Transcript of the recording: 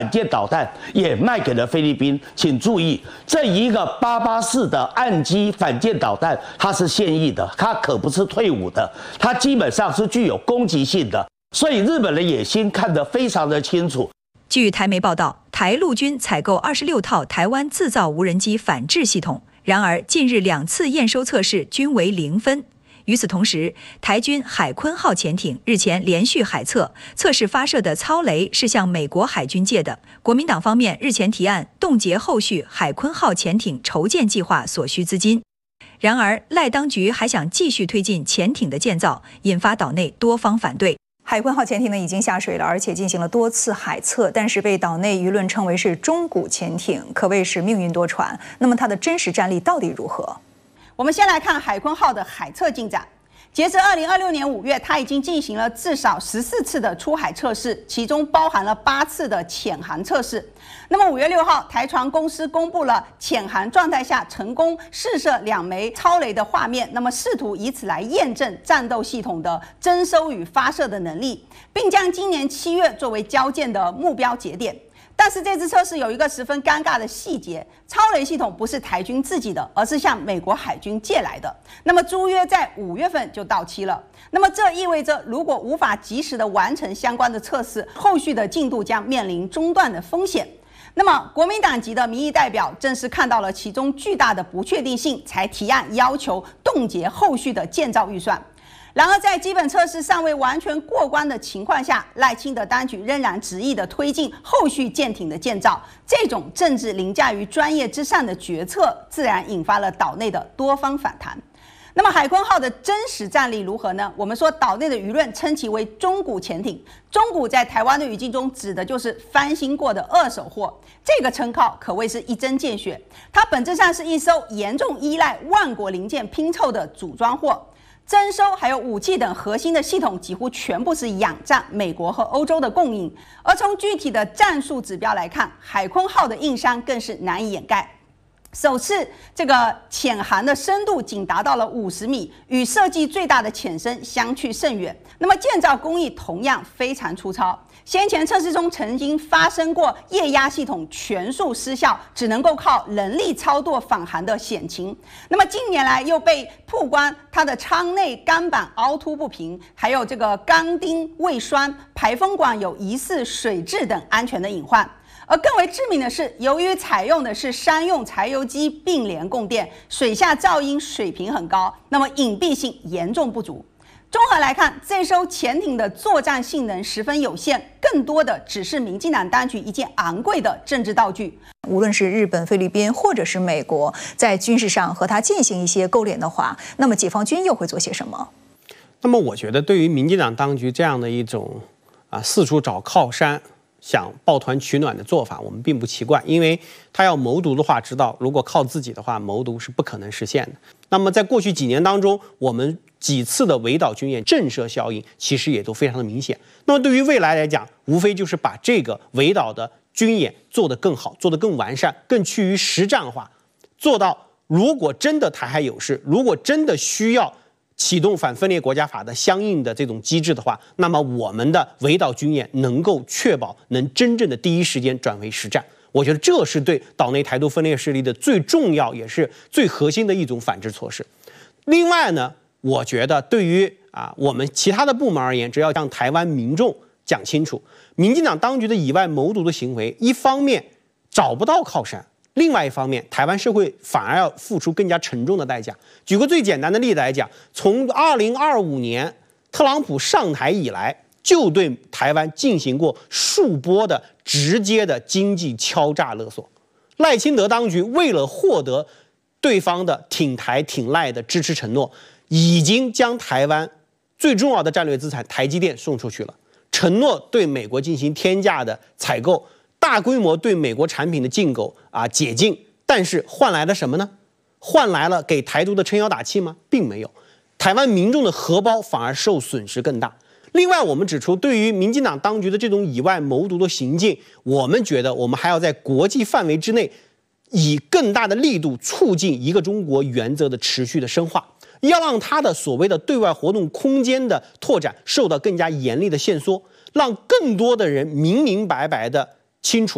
舰导弹也卖给了菲律宾。请注意，这一个884的岸基反舰导弹，它是现役的，它可不是退伍的，它基本上是具有攻击性的。所以日本的野心看得非常的清楚。 据台媒报道，台陆军采购26套台湾自造无人机反制系统，然而近日2次验收测试均为0分。与此同时，台军海鲲号潜艇日前连续海测，测试发射的操雷是向美国海军借的。国民党方面日前提案冻结后续海鲲号潜艇筹建计划所需资金。然而，赖当局还想继续推进潜艇的建造，引发岛内多方反对。海鲲号潜艇呢已经下水了，而且进行了多次海测，但是被岛内舆论称为是中古潜艇，可谓是命运多舛。那么它的真实战力到底如何？ 我们先来看海鲲号的海测进展。截至2026年5月，它已经进行了至少14次的出海测试，其中包含了8次的潜航测试。那么5月6号，台船公司公布了潜航状态下成功试射2枚超雷的画面，那么试图以此来验证战斗系统的征收与发射的能力，并将今年7月作为交舰的目标节点。但是这次测试有一个十分尴尬的细节，超雷系统不是台军自己的，而是向美国海军借来的。那么租约在5月份就到期了。那么这意味着，如果无法及时的完成相关的测试，后续的进度将面临中断的风险。那么国民党籍的民意代表正是看到了其中巨大的不确定性，才提案要求冻结后续的建造预算。然而，在基本测试尚未完全过关的情况下，赖清德当局仍然执意的推进后续舰艇的建造，这种政治凌驾于专业之上的决策，自然引发了岛内的多方反弹。那么海鲲号的真实战力如何呢？我们说岛内的舆论称其为中古潜艇，中古在台湾的语境中指的就是翻新过的二手货，这个称号可谓是一针见血。它本质上是一艘严重依赖万国零件拼凑的组装货。征收还有武器等核心的系统几乎全部是仰仗美国和欧洲的供应，而从具体的战术指标来看，海鲲号的硬伤更是难以掩盖。首次这个潜航的深度仅达到了50米，与设计最大的潜深相去甚远。那么建造工艺同样非常粗糙。先前测试中曾经发生过液压系统全数失效，只能够靠人力操作返航的险情。那么近年来又被曝光它的舱内钢板凹凸不平，还有这个钢钉未栓、排风管有疑似水质等安全的隐患。而更为致命的是，由于采用的是商用柴油机并联供电，水下噪音水平很高，那么隐蔽性严重不足。综合来看，这艘潜艇的作战性能十分有限，更多的只是民进党当局一件昂贵的政治道具。 无论是日本、菲律宾或者是美国，在军事上和他进行一些勾连的话，那么解放军又会做些什么？ 那么我觉得，对于民进党当局这样的一种四处找靠山、想抱团取暖的做法，我们并不奇怪，因为他要谋独的话，知道如果靠自己的话，谋独是不可能实现的。那么在过去几年当中，我们几次的围岛军演震慑效应其实也都非常的明显。那么对于未来来讲，无非就是把这个围岛的军演做得更好，做得更完善，更趋于实战化，做到如果真的台海有事，如果真的需要启动反分裂国家法的相应的这种机制的话，那么我们的围岛军演能够确保能真正的第一时间转为实战。我觉得这是对岛内台独分裂势力的最重要也是最核心的一种反制措施。另外呢，我觉得对于我们其他的部门而言，只要向台湾民众讲清楚，民进党当局的以外谋独的行为，一方面找不到靠山，另外一方面，台湾社会反而要付出更加沉重的代价。举个最简单的例子来讲，从2025年特朗普上台以来，就对台湾进行过数波的直接的经济敲诈勒索。赖清德当局为了获得对方的挺台挺赖的支持承诺，已经将台湾最重要的战略资产台积电送出去了，承诺对美国进行天价的采购，大规模对美国产品的进口解禁，但是换来了什么呢？换来了给台独的撑腰打气吗？并没有，台湾民众的荷包反而受损失更大。另外，我们指出，对于民进党当局的这种以外谋独的行径，我们觉得我们还要在国际范围之内，以更大的力度促进一个中国原则的持续的深化，要让它的所谓的对外活动空间的拓展受到更加严厉的限缩，让更多的人明明白白的清楚